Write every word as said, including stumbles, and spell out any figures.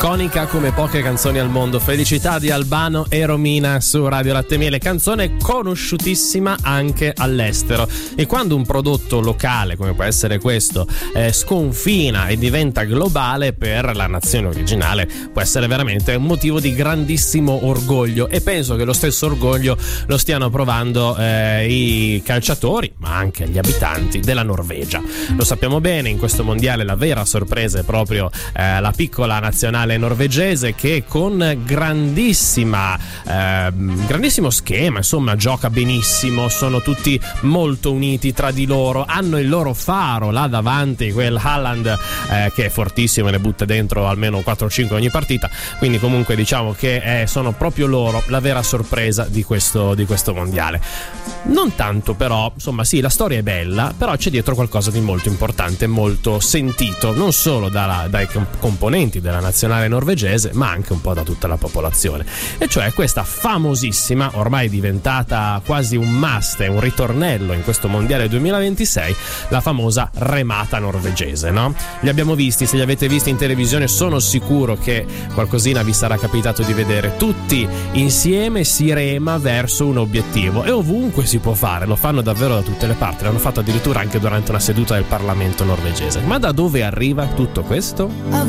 iconica come poche canzoni al mondo. Felicità di Albano e Romina su Radio Latte e Miele, canzone conosciutissima anche all'estero. E quando un prodotto locale, come può essere questo, eh, sconfina e diventa globale, per la nazione originale può essere veramente un motivo di grandissimo orgoglio, e penso che lo stesso orgoglio lo stiano provando eh, i calciatori, ma anche gli abitanti della Norvegia. Lo sappiamo bene, in questo mondiale la vera sorpresa è proprio eh, la piccola nazionale norvegese, che con grandissima eh, grandissimo schema, insomma, gioca benissimo, sono tutti molto uniti tra di loro, hanno il loro faro là davanti, quel Haaland eh, che è fortissimo e ne butta dentro almeno quattro o cinque ogni partita, quindi comunque diciamo che eh, sono proprio loro la vera sorpresa di questo, di questo mondiale. Non tanto però, insomma sì, la storia è bella, però c'è dietro qualcosa di molto importante, molto sentito, non solo dalla, dai componenti della nazionale norvegese, ma anche un po' da tutta la popolazione, e cioè questa famosissima, ormai diventata quasi un must, un ritornello in questo mondiale duemilaventisei, la famosa remata norvegese, no? Li abbiamo visti, se li avete visti in televisione sono sicuro che qualcosina vi sarà capitato di vedere. Tutti insieme si rema verso un obiettivo, e ovunque si può fare, lo fanno davvero da tutte le parti, l'hanno fatto addirittura anche durante una seduta del Parlamento norvegese. Ma da dove arriva tutto questo?